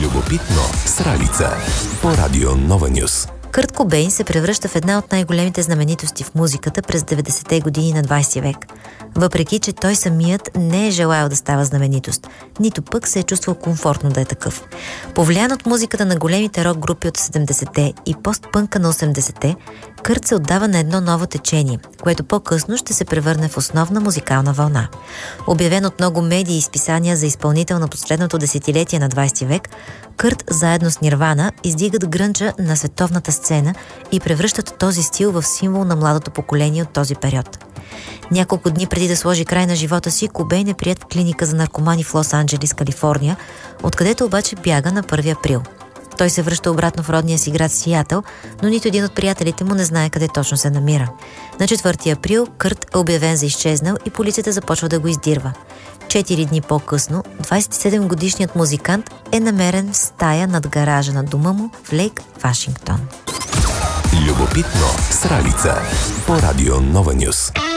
Любопитно с Ралица по Радио Нова Нюс. Кърт Кобейн се превръща в една от най-големите знаменитости в музиката през 90-те години на 20 век. Въпреки че той самият не е желаял да става знаменитост, нито пък се е чувствал комфортно да е такъв. Повлиян от музиката на големите рок групи от 70-те и постпънка на 80-те, Кърт се отдава на едно ново течение, което по-късно ще се превърне в основна музикална вълна. Обявен от много медии и списания за изпълнител на последното десетилетие на 20 век, Кърт заедно с Нирвана издигат грънджа на световната сцена и превръщат този стил в символ на младото поколение от този период. Няколко дни преди да сложи край на живота си, Кобейн е приет в клиника за наркомани в Лос-Анджелис, Калифорния, откъдето обаче бяга на 1 април. Той се връща обратно в родния си град Сиатъл, но нито един от приятелите му не знае къде точно се намира. На 4 април Кърт е обявен за изчезнал и полицията започва да го издирва. 4 дни по-късно, 27-годишният музикант е намерен в стая над гаража на дома му в Лейк, Вашингтон. Любопитно с Ралица по Радио Нова Нюс.